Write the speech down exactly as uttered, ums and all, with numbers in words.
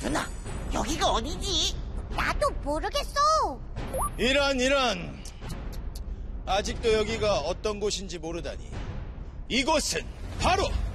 누나, 여기가 어디지? 나도 모르겠어. 이런 이런. 아직도 여기가 어떤 곳인지 모르다니. 이곳은 바로